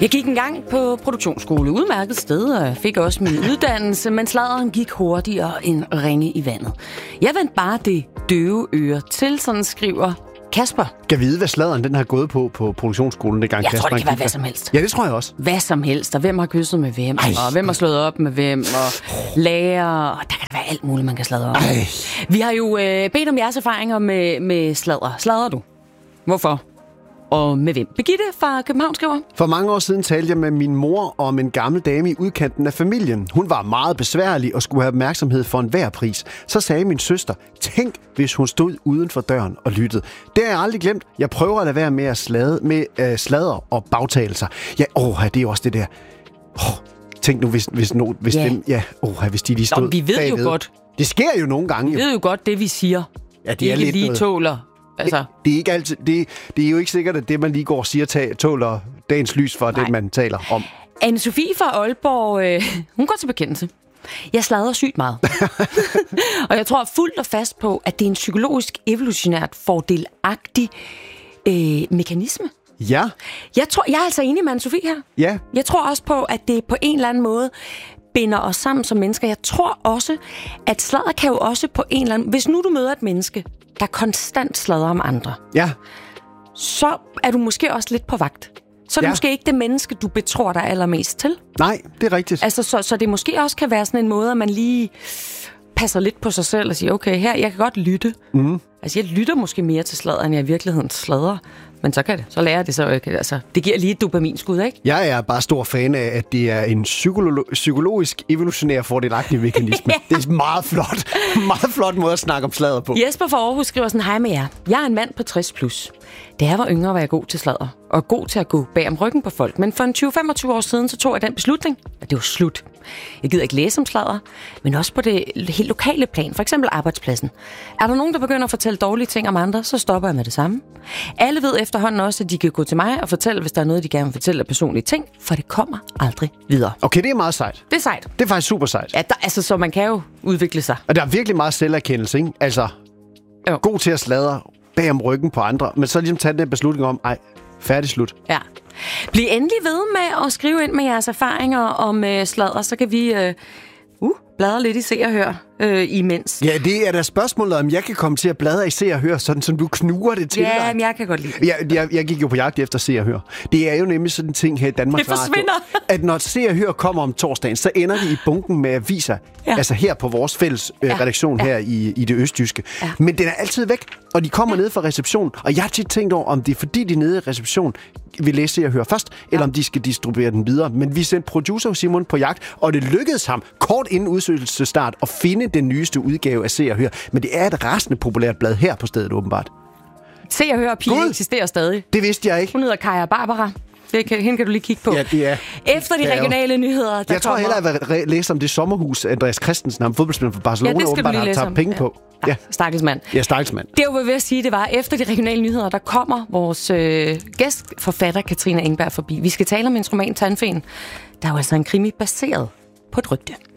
Jeg gik engang på produktionsskole, udmærket sted, og fik også min uddannelse, men sladderen gik hurtigere end ringe i vandet. Jeg vendte bare det døve øre til, sådan skriver Kasper. Kan vide, hvad sladderen den har gået på produktionsskolen dengang? Jeg tror, det kan være hvad som helst. Ja, det tror jeg også. Hvad som helst, og hvem har kysset med hvem, og hvem har slået op med hvem, og lærer, og der kan være alt muligt, man kan sladre op. Vi har jo bedt om jeres erfaringer med sladder. Sladrer du? Hvorfor? Og med hvem? Birgitte fra København skriver. For mange år siden talte jeg med min mor om en gammel dame i udkanten af familien. Hun var meget besværlig og skulle have opmærksomhed for enhver pris. Så sagde min søster, tænk hvis hun stod uden for døren og lyttede. Det har jeg aldrig glemt. Jeg prøver at lade være med at sladre og bagtagelser. Ja, det er også det der. Tænk nu, hvis de lige stod vi ved bagved. Jo godt. Det sker jo nogle gange. Vi ved jo godt, det vi siger. Ja, det er ikke lidt lige noget. Tåler. Altså. Det er ikke altid. Det er jo ikke sikkert, at det, man lige går og siger, tåler dagens lys for det, man taler om. Anne-Sophie fra Aalborg, hun går til bekendelse. Jeg sladrer sygt meget. Og jeg tror fuldt og fast på, at det er en psykologisk evolutionært fordelagtig mekanisme. Ja. Jeg er altså enig med Anne-Sophie her. Ja. Jeg tror også på, at det på en eller anden måde binder os sammen som mennesker. Jeg tror også, at sladder kan jo også på en eller anden... Hvis nu du møder et menneske, der konstant sladrer om andre, ja, så er du måske også lidt på vagt. Så er det måske ikke det menneske, du betror dig allermest til. Nej, det er rigtigt. Altså, så det måske også kan være sådan en måde, at man lige passer lidt på sig selv og siger, okay, her, jeg kan godt lytte. Mm. Altså, jeg lytter måske mere til sladder, end jeg i virkeligheden sladrer. Men så lærer jeg det så ikke. Altså, det giver lige et dopaminskud, ikke? Jeg er bare stor fan af, at det er en psykologisk evolutionær fordelagtig mekanisme. Det er meget flot måde at snakke om sladder på. Jesper fra Aarhus skriver sådan, hej med jer. Jeg er en mand på 60+. Da jeg var yngre, var jeg god til sladder. Og god til at gå bag om ryggen på folk. Men for en 20-25 år siden, så tog jeg den beslutning, at det var slut. Jeg gider ikke læse om sladder, men også på det helt lokale plan, for eksempel arbejdspladsen. Er der nogen, der begynder at fortælle dårlige ting om andre, så stopper jeg med det samme. Alle ved efterhånden også, at de kan gå til mig og fortælle, hvis der er noget, de gerne vil fortælle af personlige ting, for det kommer aldrig videre. Okay, det er meget sejt. Det er sejt. Det er faktisk super sejt. Ja, så man kan jo udvikle sig. Og der er virkelig meget selverkendelse, ikke? Altså, god til at sladre bag om ryggen på andre, men så ligesom tage den beslutning om, færdig slut. Ja. Bliv endelig ved med at skrive ind med jeres erfaringer om sladder, så kan vi bladre lidt i Se og Hør imens. Ja, det er da spørgsmålet, om jeg kan komme til at bladre i Se og Hør, sådan som du knuger det til dig. Ja, men jeg kan godt lide det. Jeg gik jo på jagt efter Se og Hør. Det er jo nemlig sådan en ting her i Danmarks Radio. Det forsvinder. At når Se og Hør kommer om torsdagen, så ender de i bunken med aviser. Ja. Altså her på vores fælles redaktion her i det østjyske. Ja. Men den er altid væk, og de kommer ned fra receptionen. Og jeg har tit tænkt over, om det er fordi, de nede i receptionen vil læse Se og Hør først, eller om de skal distribuere den videre. Men vi sendte producer Simon på jagt, og det lykkedes ham kort inden udsendelsesstart at finde den nyeste udgave af Se og Hør. Men det er et rasende populært blad her på stedet, åbenbart. Se og Hør pige eksisterer stadig. Det vidste jeg ikke. Hun hedder Kaja Barbara. Hende kan du lige kigge på. Ja, det er. Efter de regionale nyheder, der jeg tror hellere, jeg vil læse om det sommerhus, Andreas Christensen, ham fodboldspiller fra Barcelona, åbenbart har taget penge på. Ja. Stakkels mand. Ja, stakkels mand. Det var ved at sige, det var efter de regionale nyheder, der kommer vores gæstforfatter Katrine Engberg forbi. Vi skal tale om hendes roman Tandfen. Der er jo altså en krimi baseret på et rygte.